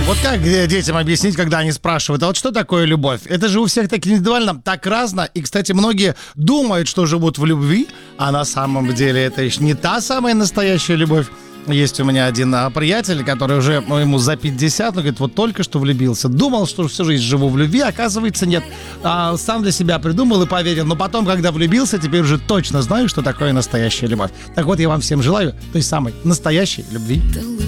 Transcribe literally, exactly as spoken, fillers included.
Вот как э, детям объяснить, когда они спрашивают, а вот что такое любовь? Это же у всех так индивидуально, так разно. И, кстати, многие думают, что живут в любви, а на самом деле это еще не та самая настоящая любовь. Есть у меня один а, приятель, который уже, ну, ему за пятьдесят, он говорит, вот только что влюбился. Думал, что всю жизнь живу в любви, оказывается, нет. А, сам для себя придумал и поверил. Но потом, когда влюбился, теперь уже точно знаю, что такое настоящая любовь. Так вот, я вам всем желаю той самой настоящей любви.